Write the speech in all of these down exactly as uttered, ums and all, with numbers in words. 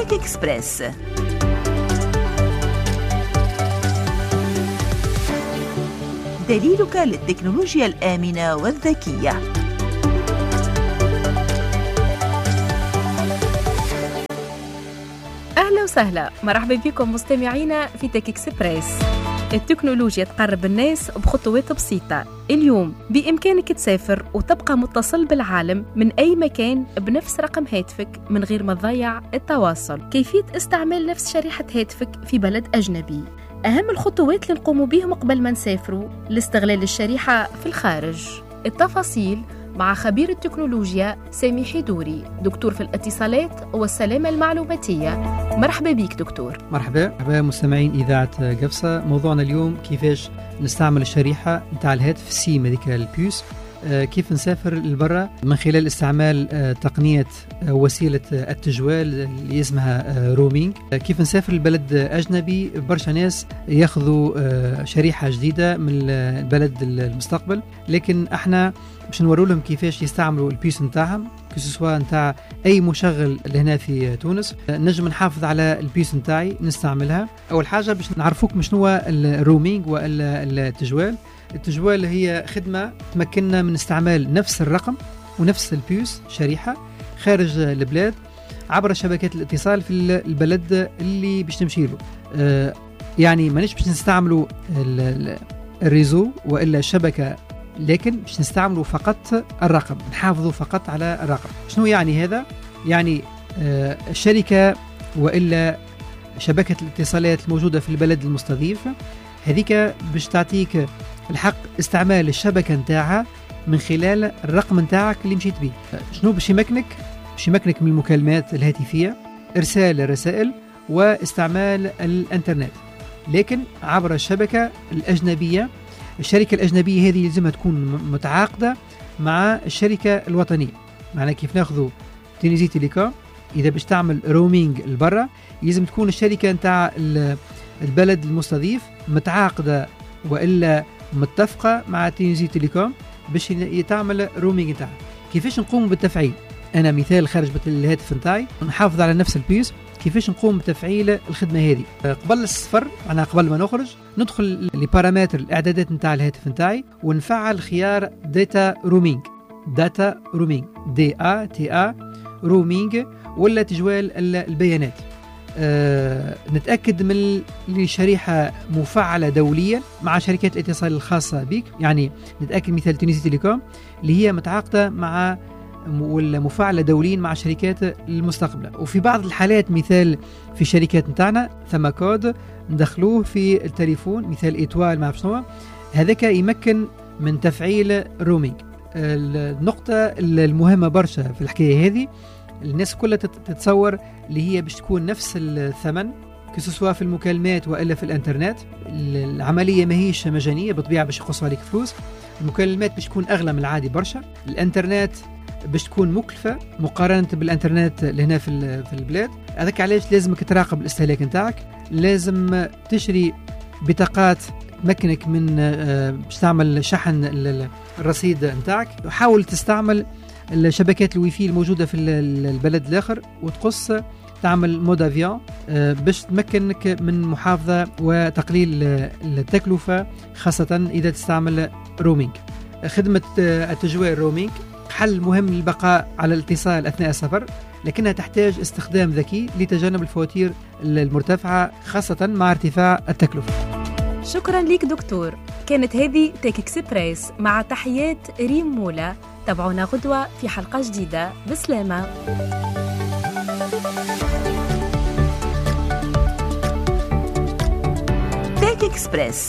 تيك إكسبريس. دليلك للتكنولوجيا الآمنة والذكية. أهلا وسهلا، مرحبا بكم مستمعينا في تيك إكسبريس. التكنولوجيا تقرب الناس بخطوات بسيطة. اليوم بإمكانك تسافر وتبقى متصل بالعالم من أي مكان بنفس رقم هاتفك من غير ما تضيع التواصل. كيفية استعمال نفس شريحة هاتفك في بلد أجنبي. أهم الخطوات اللي نقوم بهم قبل ما نسافروا لاستغلال الشريحة في الخارج. التفاصيل مع خبير التكنولوجيا سامي حيدوري، دكتور في الاتصالات والسلامة المعلوماتية. مرحبا بك دكتور. مرحبا مرحبا مستمعين إذاعة قفصة. موضوعنا اليوم كيفاش نستعمل الشريحة نتاع الهاتف سيم هذيك البيوس، كيف نسافر لبرا من خلال استعمال تقنية وسيلة التجوال اللي اسمها رومينج. كيف نسافر لبلد أجنبي، برشا ناس ياخذوا شريحة جديدة من البلد المستقبل، لكن احنا باش نوروا لهم كيفاش يستعملوا البيوس نتاعهم كسوا نتاع أي مشغل لهنا في تونس. نجم نحافظ على البيوس نتاعي نستعملها. أول حاجة باش نعرفوك مشنو الرومينج والتجوال. التجوال هي خدمة تمكننا من استعمال نفس الرقم ونفس البيوس شريحة خارج البلاد عبر شبكات الاتصال في البلد اللي باش تمشي له. آه يعني مانيش باش نستعملوا الريزو وإلا الشبكة، لكن باش نستعملوا فقط الرقم، نحافظوا فقط على الرقم. شنو يعني هذا؟ يعني آه الشركة وإلا شبكة الاتصالات الموجودة في البلد المستضيف هذيك باش تعطيك الحق استعمال الشبكة نتاعها من خلال الرقم نتاعك اللي مشيت به. شنو باش يمكنك؟ باش يمكنك من المكالمات الهاتفية، إرسال الرسائل، واستعمال الانترنت، لكن عبر الشبكة الأجنبية. الشركة الأجنبية هذه لازمها تكون متعاقدة مع الشركة الوطنية. معنى كيف ناخذوا تونسي تيليكوم، إذا باش تعمل رومينج لبرا لازم تكون الشركة نتاع البلد المستضيف متعاقدة وإلا متفقة مع تونسي تيليكوم باش يتعمل رومينج نتاعها. كيفاش نقوم بالتفعيل؟ أنا مثال خارج الهاتف نتاعي نحافظ على نفس البيوس. كيفاش نقوم بتفعيل الخدمة هذه؟ قبل السفر، أنا قبل ما نخرج ندخل لبارامتر الإعدادات نتاع الهاتف نتاعي ونفعل خيار داتا رومينج. داتا رومينج دي آ تي آ رومينج ولا تجوال البيانات. أه نتأكد من الشريحة مفعلة دوليا مع شركات الاتصال الخاصة بك. يعني نتأكد مثال تونسي تيليكوم اللي هي متعاقدة مع ولا مفعلة دوليا مع شركات المستقبلة. وفي بعض الحالات مثال في الشركات نتاعنا ثم كود ندخلوه في التليفون مثال إيتوال مع شنو هذاك يمكن من تفعيل رومينج. النقطة المهمة برشا في الحكاية هذه، الناس كلها تتصور اللي هي باش تكون نفس الثمن كسوا في المكالمات وإلا في الانترنت. العملية ما هيش مجانية بالطبيعة، باش يقصوا عليك فلوس. المكالمات باش تكون أغلى من العادي برشا. الانترنت باش تكون مكلفة مقارنة بالانترنت اللي هنا في في البلاد. هذاك علاش لازمك تراقب الاستهلاك نتاعك. لازم تشري بطاقات تمكنك من باش تعمل شحن الرصيد نتاعك. وحاول تستعمل الشبكات الويفي الموجودة في البلد الآخر وتقص تعمل مود افيون باش تمكنك من محافظة وتقليل التكلفة، خاصة إذا تستعمل رومينج. خدمة التجوال رومينج حل مهم للبقاء على الاتصال أثناء السفر، لكنها تحتاج استخدام ذكي لتجنب الفواتير المرتفعة خاصة مع ارتفاع التكلفة. شكرا لك دكتور. كانت هذه تيك إكسبريس مع تحيات ريم مولا. تابعونا غدوة في حلقة جديدة. بسلامة. تيك إكسبريس،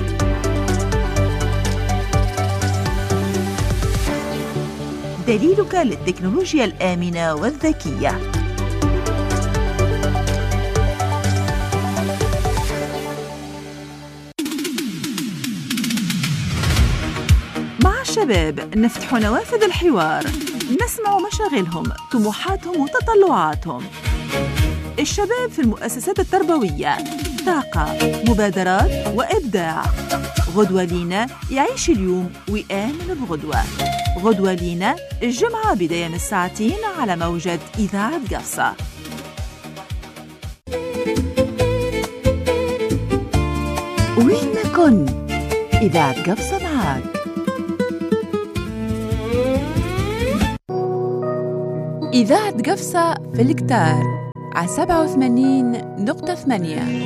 دليلك للتكنولوجيا الآمنة والذكية. مع الشباب نفتح نوافذ الحوار، نسمع مشاغلهم، طموحاتهم وتطلعاتهم. الشباب في المؤسسات التربوية، طاقة، مبادرات وإبداع. غدوة لينا يعيش اليوم ويآمن بغدوة. غدوة لينا الجمعة بداية من الساعتين على موجة إذاعة قفصة. كن إذاعة قفصة معاك. إذاعة قفصة في الكتار على سبعة وثمانين نقطة ثمانية.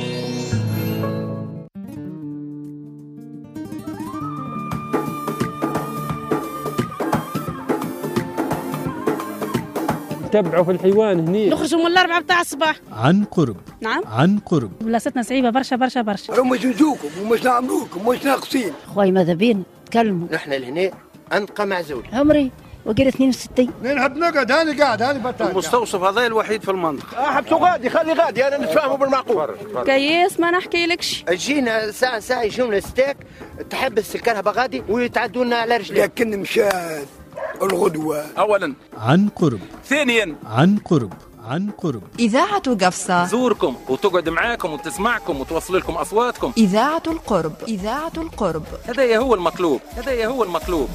تبعوا في الحيوان هني نخرجوا من الأربعة بتاع الصباح عن قرب. نعم عن قرب. بلاصتنا صعيبة برشا برشا برشا. راهم يجوزوكم ومش نعملوكم ومش ناقصين. خويا ماذا بين تكلموا. نحن لهنا أنقى معزول. عمري وقيل اثنين وستين. نحب نقعد هاني قاعد هاني بطال. المستوصف هذا الوحيد في المنطقة. أحبسه غادي خلي غادي أنا نتفاهموا بالمعقول. كيس ما نحكي لكش. جينا ساعة ساعة يجونا ستيك تحبس الكرهبة غادي ويتعدونا على رجلين. لكن مشات الغدوة. أولا عن قرب. ثانيا عن قرب. عن قرب. إذاعة قفصة تزوركم وتقعد معاكم وتسمعكم وتوصل لكم أصواتكم. إذاعة القرب. إذاعة القرب. هذا هو المطلوب. هذا هو المطلوب.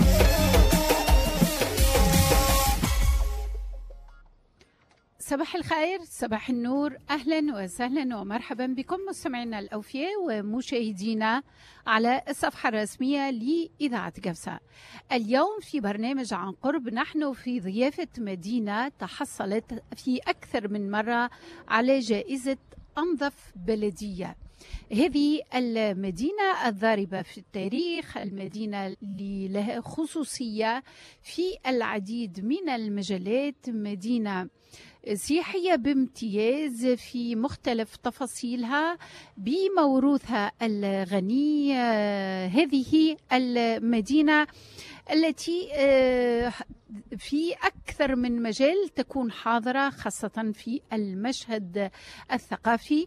صباح الخير، صباح النور، أهلا وسهلا ومرحبا بكم مستمعينا الأوفياء ومشاهدينا على الصفحة الرسمية لإذاعة قفصة. اليوم في برنامج عن قرب نحن في ضيافة مدينة تحصلت في أكثر من مرة على جائزة أنظف بلدية. هذه المدينة الضاربة في التاريخ، المدينة اللي لها خصوصية في العديد من المجالات، مدينة سياحية بامتياز في مختلف تفاصيلها بموروثها الغني. هذه المدينة التي في أكثر من مجال تكون حاضرة خاصة في المشهد الثقافي.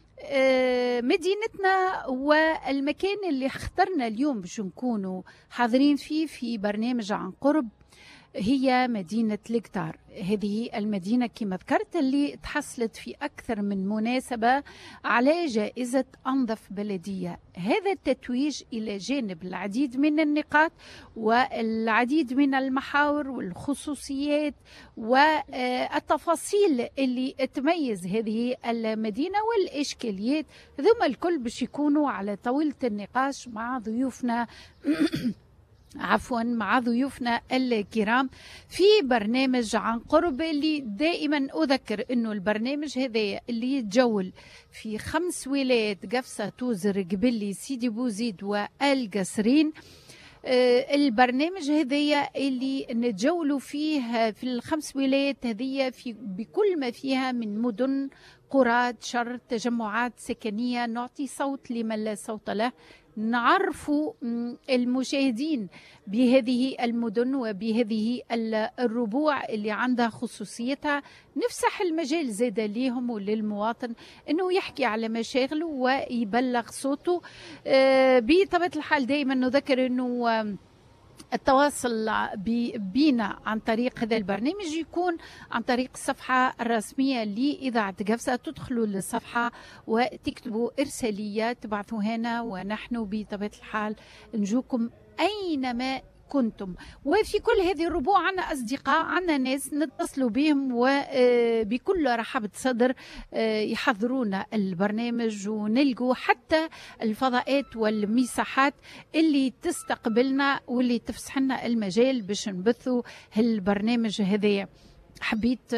مدينتنا والمكان اللي اخترنا اليوم باش نكونوا حاضرين فيه في برنامج عن قرب هي مدينة الكتار. هذه المدينة كما ذكرت اللي تحصلت في أكثر من مناسبة على جائزة أنظف بلدية. هذا التتويج إلى جانب العديد من النقاط والعديد من المحاور والخصوصيات والتفاصيل اللي تميز هذه المدينة والإشكاليات ذم الكل باش يكونوا على طاولة النقاش مع ضيوفنا عفوا مع ضيوفنا الكرام في برنامج عن قرب، اللي دائما أذكر أنه البرنامج هذا اللي يتجول في خمس ولايات قفصة، توزر، قبلي، سيدي بوزيد والقصرين. البرنامج هذية اللي نتجولوا فيه في الخمس ولايات هذية في بكل ما فيها من مدن، قرى، شر، تجمعات سكنية، نعطي صوت لمن لا صوت له، نعرفوا المشاهدين بهذه المدن وبهذه الربوع اللي عندها خصوصيتها، نفسح المجال زاد ليهم وللمواطن انه يحكي على مشاغله ويبلغ صوته. بطبيعة الحال دائما نذكر انه التواصل بينا عن طريق هذا البرنامج يكون عن طريق الصفحة الرسمية لإذاعة قفصة. تدخلوا للصفحة وتكتبوا إرسالية تبعثوا هنا، ونحن بطبيعة الحال نجوكم أينما كنتم. وفي كل هذه الربوع عنا أصدقاء، عنا ناس نتصلوا بهم وبكل رحابة صدر يحضرونا البرنامج، ونلقوا حتى الفضاءات والمساحات اللي تستقبلنا واللي تفسح لنا المجال باش نبثوا البرنامج هذايا. حبيت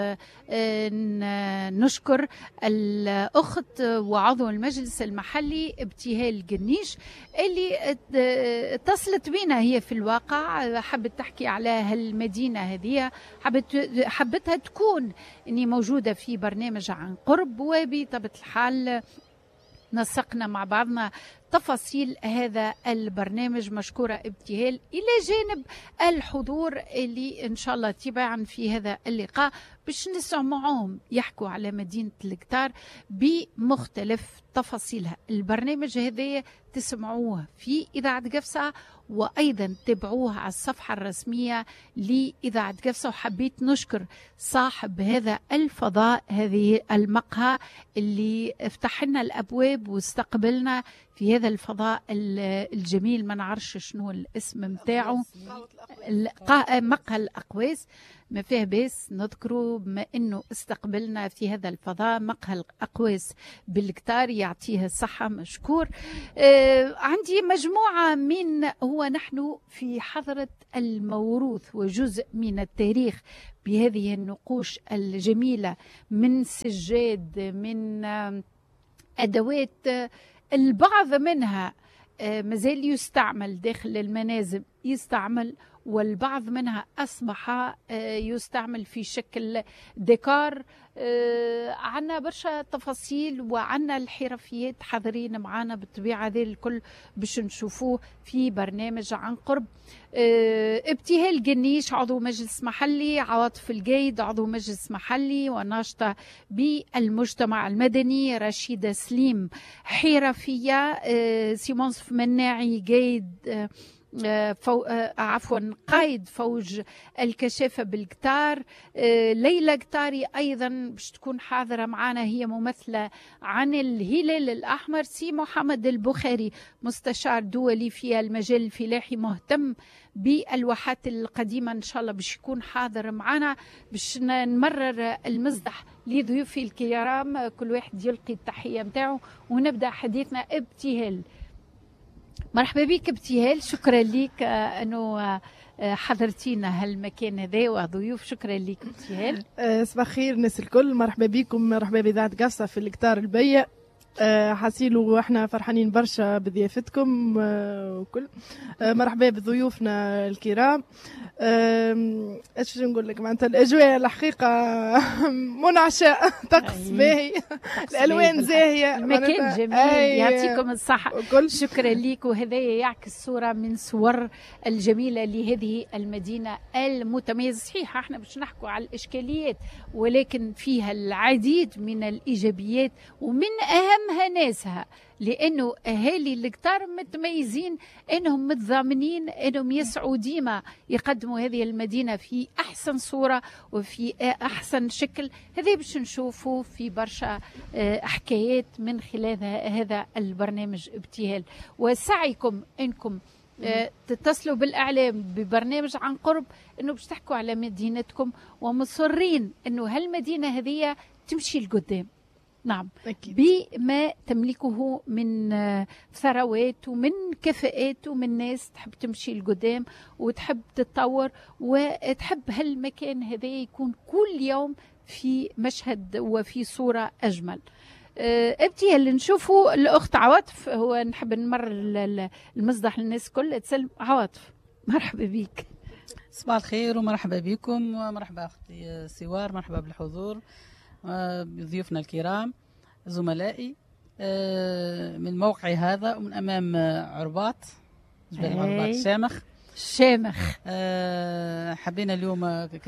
نشكر الأخت وعضو المجلس المحلي ابتهال قنيش اللي اتصلت بنا. هي في الواقع حبت تحكي على هالمدينة هذه، حبت حبتها تكون اني موجودة في برنامج عن قرب، وبطبيعة الحال نسقنا مع بعضنا تفاصيل هذا البرنامج. مشكورة ابتهال، إلى جانب الحضور اللي إن شاء الله تباعا في هذا اللقاء باش نسمعهم يحكوا على مدينة الكتار بمختلف تفاصيلها. البرنامج هذا تسمعوه في إذاعة قفصة، وأيضا تابعوه على الصفحة الرسمية لإذاعة قفصة. وحبيت نشكر صاحب هذا الفضاء، هذه المقهى اللي افتح لنا الأبواب واستقبلنا في هذا الفضاء الجميل، ما نعرفش شنو الاسم متاعه، مقهى الأقواس. ما فيه بس نذكروا بما أنه استقبلنا في هذا الفضاء مقهى أقواس بالكتار، يعطيه الصحة مشكور. آه عندي مجموعة من هو نحن في حضرة الموروث وجزء من التاريخ بهذه النقوش الجميلة من سجاد، من آه أدوات، آه البعض منها آه مازال يستعمل داخل المنازل يستعمل، والبعض منها أصبح يستعمل في شكل ديكار. عنا برشا تفاصيل وعنا الحرفيات حاضرين معنا بالطبيعة، ذي الكل باش نشوفوه في برنامج عن قرب. ابتهال قنيش عضو مجلس محلي، عواطف القايد عضو مجلس محلي وناشطة بالمجتمع المدني، رشيدة سليم حرفية، سيمونس مناعي قايد فو... عفوا قائد فوج الكشافة بالكتار، ليلى قطاري أيضا باش تكون حاضرة معنا، هي ممثلة عن الهلال الأحمر. سي محمد البخاري مستشار دولي في المجال الفلاحي مهتم بالواحات القديمة، إن شاء الله باش يكون حاضر معنا باش نمرر المزدح لضيوفي الكرام، كل واحد يلقي التحية متاعه ونبدأ حديثنا. ابتهال، مرحبا بك ابتهال، شكرا لك انه حضرتينا هالمكان هذا وضيوف، شكرا لك ابتهال. صباح الخير الناس الكل، مرحبا بكم، مرحبا بإذاعة قفصة في الكتار البية. حاسيلو احنا فرحانين برشا بضيافتكم وكل. مرحبا بضيوفنا الكرام. ايش نقول لك، معناتها الاجواء الحقيقه منعشه، طقس باهي، الالوان زاهيه، المكان جميل، يعطيكم الصحه، شكرا لك. وهذا يعكس صوره من صور الجميله لهذه المدينه المتميزه. صحيح احنا باش نحكوا على الاشكاليات، ولكن فيها العديد من الايجابيات ومن اهمها ناسها، لأنه أهالي الكتار متميزين أنهم متضامنين أنهم يسعوا ديما يقدموا هذه المدينة في أحسن صورة وفي أحسن شكل. هذا باش نشوفوا في برشا حكايات من خلال هذا البرنامج ابتهال، وسعيكم أنكم تتصلوا بالإعلام ببرنامج عن قرب أنه باش تحكوا على مدينتكم، ومصرين أنه هالمدينة هذه تمشي لقدام. نعم، بما تملكه من ثروات ومن كفاءات ومن ناس تحب تمشي لقدام وتحب تتطور وتحب هالمكان هذا يكون كل يوم في مشهد وفي صورة أجمل. ابتي اللي نشوفوا الأخت عواطف، هو نحب نمر المصدح للناس كل تسلم. عواطف مرحبا بك. صباح الخير ومرحبا بكم، ومرحبا أختي سوار، مرحبا بالحضور، بضيوفنا الكرام، زملائي من موقعي هذا ومن أمام عرباط جبل عرباط الشامخ الشامخ. حبينا اليوم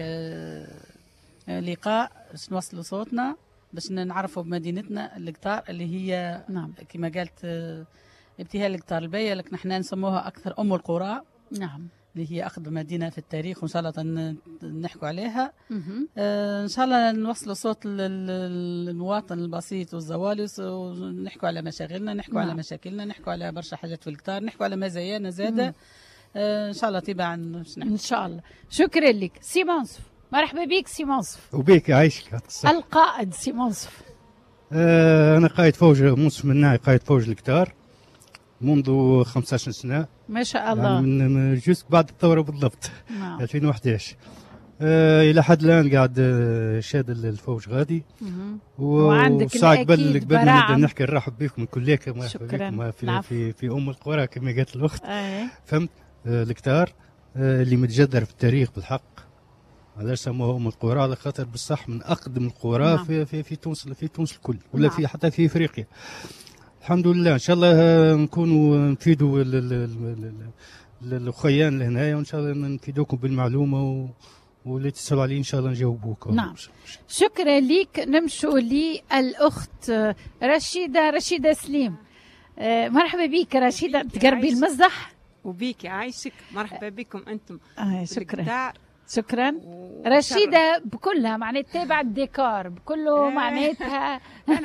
لقاء باش نوصلوا صوتنا، باش نعرفوا بمدينتنا الكتار اللي هي نعم كما قالت ابتهال الكتار البية، لكن احنا نسموها أكثر أم القرى. نعم، اللي هي أخذ مدينة في التاريخ، وإن شاء الله نحكوا عليها. آه إن شاء الله نوصلوا صوت المواطن البسيط والزوالس، ونحكوا على مشاغلنا، نحكوا نعم. على مشاكلنا، نحكوا على برشا حاجات في الكتار، نحكوا على مزايانا زادة. آه إن شاء الله تبعا إن شاء الله. شكرا لك سي منصف، مرحبا بك سي منصف. وبيك عايشك القائد سي منصف. آه أنا قائد فوج منصف مناعي، قائد فوج الكتار منذ خمسة عشر سنة ما شاء الله، يعني من جزء بعد الثورة بالضبط. نعم. ألفين وأحد عشر آه إلى حد الآن قاعد آه شاد الفوج غادي، وساعة قبل قبل ما نبدا نحكي نرحب بكم كلكم، مرحبا في, في في أم القرى كما قالت الأخت. أيه. فهمت آه الكتار آه اللي متجذر في التاريخ بالحق، علاش سموها أم القرى؟ على خاطر بالصح من أقدم القرى. نعم. في في في تونس في تونس الكل، ولا نعم. في حتى في إفريقيا. الحمد لله، ان شاء الله نكونوا نفيدوا الاخوان لهنايا، وان شاء الله نفيدوكم بالمعلومه واللي تسالوا عليه ان شاء الله نجاوبوكم. نعم، شكرا لك. نمشوا للاخت رشيده رشيده سليم. آه مرحبا بك رشيده، تقربي المزح. وبيك عايشك، مرحبا بكم انتم. آه شكرا شكرا. رشيدة بكلها معناتها تابع الديكور بكله، معناتها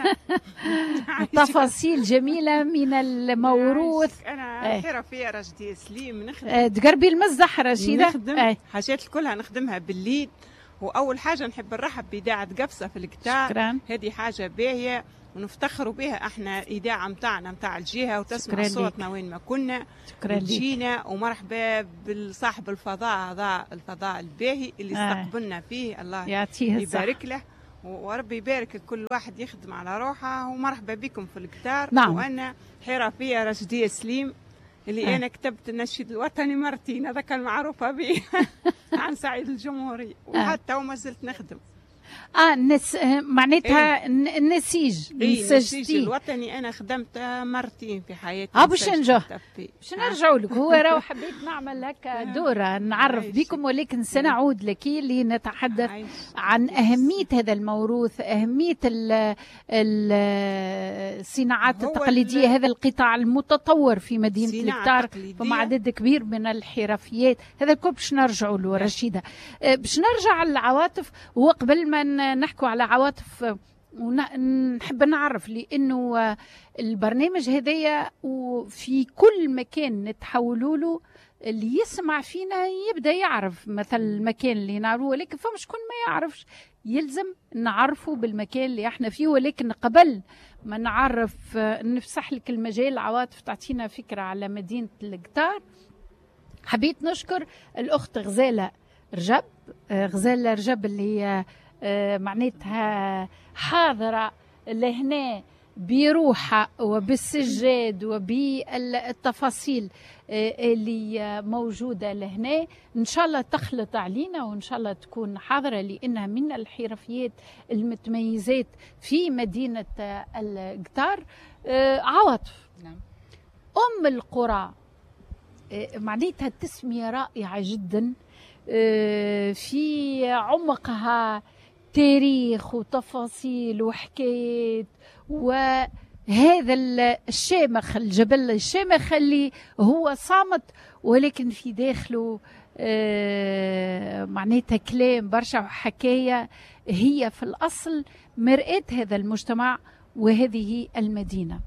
تفاصيل جميلة من الموروث. أنا حرفية رشدية سليم، نخدم تقربي المزح رشيدة، نخدم حاجات كلها نخدمها بالليل وأول حاجة نحب نرحب بإذاعة قفصة في الكتار. شكرا. هذه حاجة باهية ونفتخروا بها احنا إذاعة متاعنا متاع الجهة وتسمع صوتنا وين ما كنا. شكرا لك. جينا ومرحبا بالصاحب الفضاء هذا الفضاء الباهي اللي آه. استقبلنا فيه، الله يعطيه يبارك له وربي يبارك كل واحد يخدم على روحه. ومرحبا بكم في الكتار. نعم. وانا حرفيه رشديه سليم اللي آه. انا كتبت النشيد الوطني مرتين، هذا كان معروفه به عن سعيد الجمهوري وحتى وما زلت نخدم. اه نس معناتها إيه؟ النسيج إيه النسيج الوطني انا خدمت مرتين في حياتي. اه باش نجح باش نرجعوا لك. هو راهو حبيت نعمل هكا دوره نعرف بكم، ولكن سنعود لك لنتحدث عن اهميه هذا الموروث، اهميه الصناعات التقليديه، هذا القطاع المتطور في مدينه الكتار، فما عدد كبير من الحرفيات. هذا الكل باش نرجعوا له. رشيده باش نرجع للعواطف، وقبل ما نحكوا على عواطف ونحب نعرف لأنه البرنامج هذايا وفي كل مكان نتحولوا له اللي يسمع فينا يبدأ يعرف مثل المكان اللي نعرفه، ولكن فما شكون ما يعرفش، يلزم نعرفه بالمكان اللي احنا فيه. ولكن قبل ما نعرف نفسح لك المجال عواطف تعطينا فكرة على مدينة الكتار، حبيت نشكر الأخت غزالة رجب. غزالة رجب اللي معناتها حاضرة لهنا بروحها وبالسجاد وبالتفاصيل اللي موجودة لهنا. إن شاء الله تخلط علينا وإن شاء الله تكون حاضرة، لأنها من الحرفيات المتميزات في مدينة الكتار. عواطف نعم. أم القرى معناتها تسمية رائعة جدا، في عمقها تاريخ وتفاصيل وحكايات، وهذا الشامخ الجبل الشامخ اللي هو صامت ولكن في داخله معناتها كلام برشا وحكاية، هي في الأصل مرآة هذا المجتمع وهذه المدينة.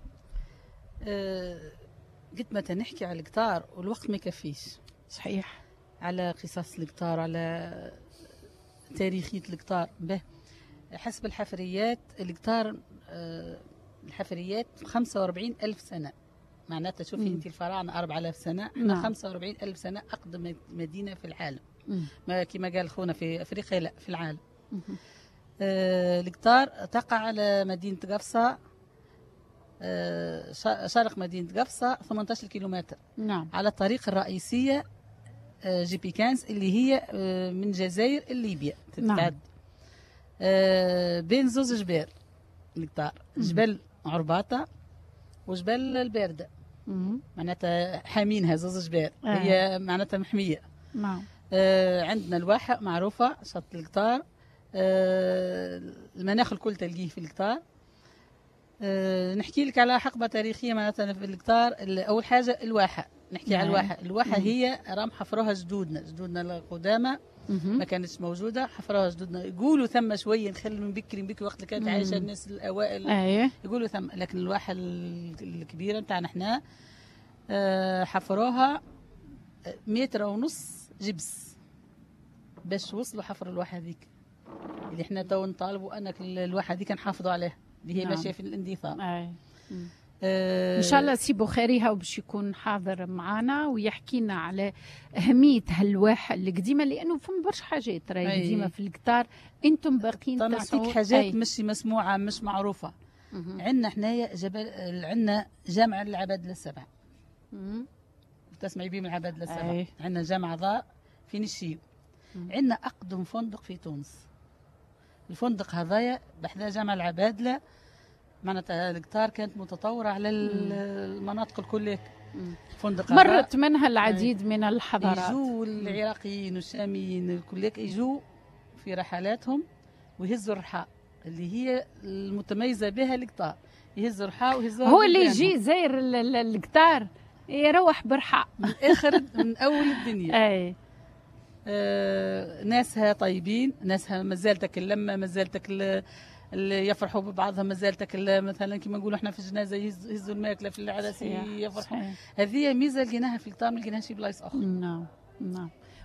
قد ما تنحكي على الكتار والوقت ما يكفيش. صحيح. على قصص الكتار، على تاريخية الكتار. به حسب الحفريات الكتار آه الحفريات خمسة وأربعين ألف سنة، معناتها شوفي انت الفراعنة أربعة آلاف سنة، احنا خمسة وأربعين ألف سنة أقدم مدينة في العالم. ما كما قال خونا في أفريقيا، لا في العالم. آه الكتار تقع على مدينة قفصة، آه شرق مدينة قفصة ثمانية عشر كيلومتر. نعم. على الطريق الرئيسية جي بي كانز اللي هي من جزائر ليبيا تتعد. نعم. بين زوز جبال الكتار، جبل عرباطة وجبل الباردة، معناتها حامينها زوز جبال. آه. هي معناتها محمية. نعم. آه عندنا الواحة معروفة شط الكتار. آه المناخ الكل تلقيه في الكتار. آه نحكي لك على حقبة تاريخية معناتها في الكتار. أول حاجة الواحة، نحكي على الواحة. الواحة هي رام حفروها جدودنا، جدودنا القدامى ما كانتش موجودة، حفروها جدودنا. يقولوا ثم شوية نخلوا من بكري من بكري وقت اللي كانت عايشة الناس الأوائل. أيه. يقولوا ثم، لكن الواحة الكبيرة نتاعنا احنا حفروها متر ونص جبس باش وصلوا حفر الواحة هذيك اللي احنا تو نطالبوا أنك الواحة هذيك نحافظوا عليها اللي هي ماشية في الاندثار. أيه. ان شاء الله سي بخاري هاو باش يكون حاضر معنا ويحكي لنا على اهميه هالواحه القديمه، لانه فما برشا حاجات راهي قديمه في الكتار انتم باقيين تعطيك حاجات مش مسموعه مش معروفه. عندنا حنايا جبل، عندنا جامع العباد السبع، تسمعي بيه من العباد السبع. عندنا جامع ضاء في نشيو. عندنا اقدم فندق في تونس، الفندق هذايا بحذا جامع العبادله. معناتها الكتار كانت متطورة على المناطق الكل. فندق مرت منها العديد أي. من الحضارات. يجوا العراقيين والشاميين الكل يجوا في رحلاتهم ويهزوا الرحاء اللي هي المتميزة بها الكتار. يهزوا الرحاء ويهزوا هو اللي يجي زير الكتار يروح برحاء من آخر من أول الدنيا. أي. آه ناسها طيبين، ناسها مازالتك اللمة، مازالتك اللي يفرحوا ببعضهم، مازالتك مثلا كما نقولوا احنا في الجنازه يهزوا الماكله في العرس يفرحوا. هذه ميزه لقيناها في الكتار ما لقيناهاش في بلايص اخرى. نعم نعم.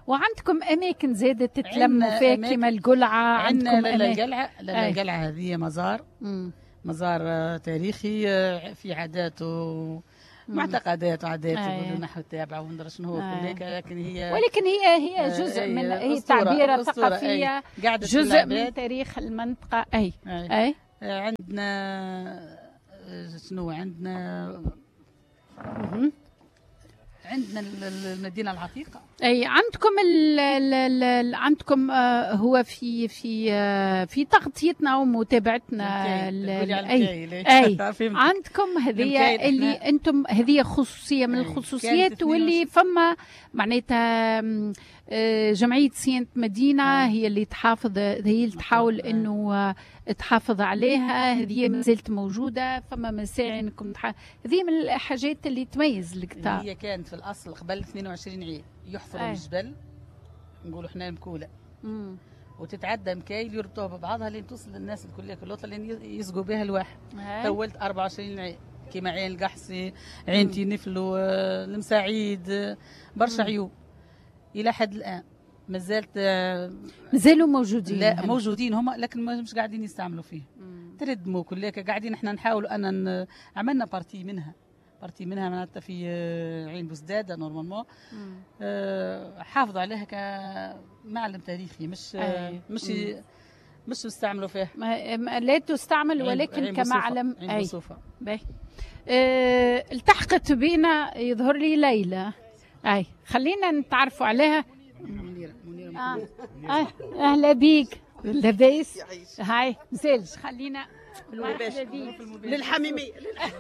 وعندكم اماكن زادت تتلموا فيها كما القلعه؟ عندكم القلعه لا القلعه هذه مزار مم. مزار تاريخي في عادات ومعتقدات وعادات ونحو التابعه وندري شنو هو كل لكن هي ولكن هي هي جزء أي من هي تعبيره ثقافيه جزء من تاريخ المنطقه. اي اي, أي. عندنا شنو عندنا عندنا المدينه العتيقه. اي عندكم ال ال ال عندكم آه هو في في آه في تغطيتنا ومتابعتنا اي اي عندكم هذه اللي انتم هذه خصوصيه من الخصوصيات واللي فما معناتها جمعيه صيانه مدينه هي اللي تحافظ هي اللي تحاول انه تحافظ عليها. هذه ما زالت موجوده. فما مساعي انكم هذه من الحاجات اللي تميز القطاع. هي كانت في الاصل قبل اثنين وعشرين عام يحفروا الجبل نقولوا احنا مكوله مم. وتتعدى مكايل يربطوها ببعضها لين توصل للناس الكليه كلها لين يسقوا بها الواحد. طولت أربعة وعشرين عام كيما عين القحصي عين تينفلو المساعيد برشا عيوب الى حد الان مازالت مازالوا موجودين. لا موجودين هما لكن مش قاعدين يستعملوا فيه. تردموا كلك قاعدين احنا نحاولوا ان عملنا بارتي منها بارتي منها معناتها في عين بوزداده نورمالمون أه حافظوا عليها كمعلم تاريخي مش أي. مش مم. مش يستعملوا فيه لا تستعمل ولكن عين كمعلم. اي باهي أه التحقت بينا يظهر لي ليلى. اي خلينا نتعرفوا عليها. منيره منيره آه. آه. اهلا بيك لاباس. هاي مسالش خلينا مرحبا بيك للحميميه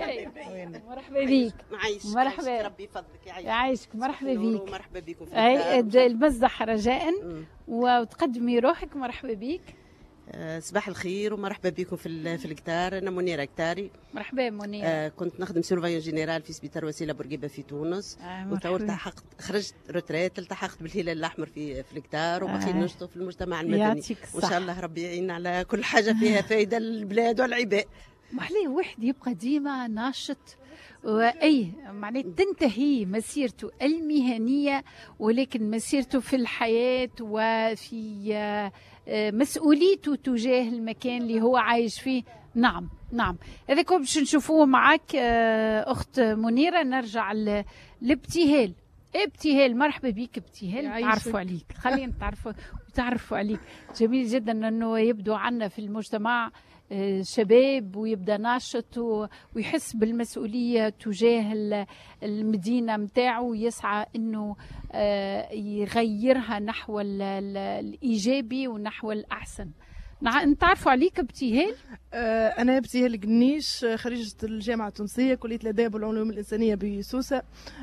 مرحبا بيك. معيش مرحبا ربي يفضلك يعيشك. مرحبا بيك. مرحبا بكم في اي المزح رجاء وتقدمي روحك. مرحبا بيك. آه صباح الخير ومرحبا بكم في في القطار. انا منيره قتاري. مرحبا منيره. آه كنت نخدم سيرفايون جينيرال في سبيطار وسيله بورقيبه في تونس. آه وتوا التحقت خرجت روتريت التحقت بالهلال الاحمر في في القطار وبقيت آه نشطف في المجتمع المدني وان شاء الله ربي يعيننا على كل حاجه فيها فائده للبلاد والعباد. محليه واحد يبقى ديما ناشط واي معناتها تنتهي مسيرته المهنيه ولكن مسيرته في الحياه وفي مسؤوليته تجاه المكان اللي هو عايش فيه. نعم نعم هذا كله باش نشوفوه معك اخت منيره. نرجع لابتهال. ابتهال مرحبا بيك ابتهال. تعرفوا عليك خلينا نتعرفوا وتعرفوا عليك. جميل جدا انه يبدو عنا في المجتمع شباب ويبدا ناشط ويحس بالمسؤوليه تجاه المدينه متاعه ويسعى انه يغيرها نحو الايجابي ونحو الاحسن. نتعرفوا عليك ابتهال. انا ابتهال قنيش خريجه الجامعه التونسيه كليه الاداب والعلوم الانسانيه بسوسه.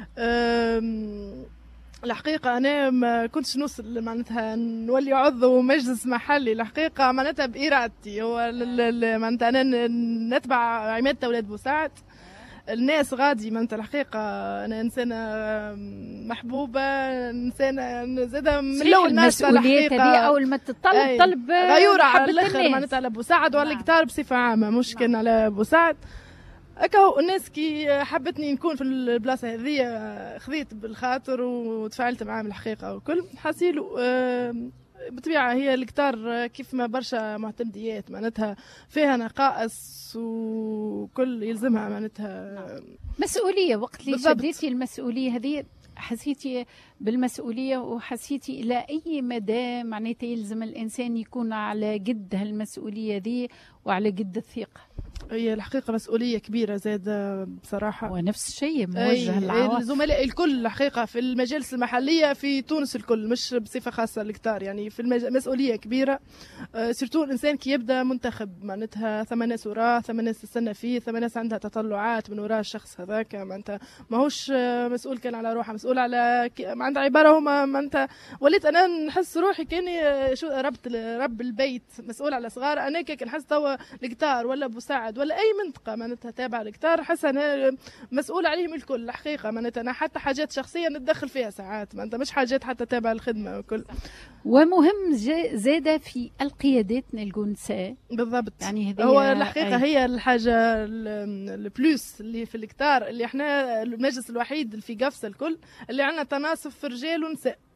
الحقيقة أنا ما كنتش نوصل معناتها نولي عضو مجلس محلي. الحقيقة معناتها بإرادتي. هو معناتها أنا نتبع عمادة أولاد بوسعد. الناس غادي معناتها الحقيقة أنا إنسانة محبوبة إنسانة زادة من الأول ناس الحقيقة أول ما تطلب طلب غيورة على الآخر معناتها على بوسعد وعلى القطار بصفة عامة مش كان على بوسعد. هكا الناس كي حبتني نكون في البلاصه هذه خذيت بالخاطر وتفاعلت معاهم الحقيقه وكل حاسيلو. بطبيعه هي القطار كيف ما برشا معتمديات معناتها فيها نقائص وكل يلزمها معناتها مسؤوليه. وقت اللي شديتي المسؤوليه هذه حسيتي بالمسؤوليه وحسيتي الى اي مدى معناتها يلزم الانسان يكون على قد هالمسؤوليه ذي وعلى قد الثقه؟ هي الحقيقة مسؤولية كبيرة زاد بصراحة. ونفس الشيء موجه للعوائل الزملاء الكل الحقيقة في المجالس المحلية في تونس الكل مش بصفة خاصة الكتار يعني في المج... مسؤولية كبيرة. آه سيرتو الإنسان كي يبدأ منتخب معناتها ثم ناس وراه ثم ناس تستنى فيه ثم ناس عندها تطلعات من وراه الشخص هذاك معناتها ماهوش مسؤول كان على روحه مسؤول على ك... عندها عبارة هما معناتها وليت أنا نحس روحي كاني شو ربط رب البيت مسؤول على صغار. أنا كي نحس توا الكتار ولا بوسعد ولا اي منطقه معناتها تابعه للكتار حاسه انا مسؤول عليهم الكل الحقيقه معناتها انا حتى حاجات شخصيه نتدخل فيها ساعات معناتها مش حاجات حتى تابعه للخدمه وكل. ومهم زاده في القيادات نلقوا نساء بالضبط يعني هو الحقيقه أي. هي الحاجه البلوس اللي في الكتار اللي احنا المجلس الوحيد اللي في قفصه الكل اللي عندنا تناصف في رجال ونساء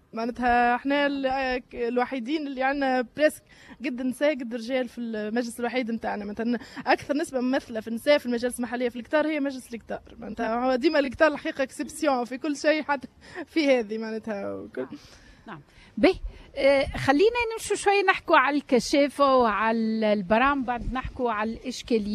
معناتها احنا الوحيدين اللي عندنا بريسك قد نساء قد رجال في المجلس الوحيد نتاعنا. مثلا اكثر نسبه ممثله في النساء في المجالس المحليه في الكتار هي مجلس الكتار. معناتها هو ديما الكتار الحقيقه اكسبسيون في كل شيء، حتى في هذه معناتها وكل. نعم. به آه خلينا نمشوا شوي نحكوا على الكشافه وعلى البرام، بعد نحكوا على الاشكاليه.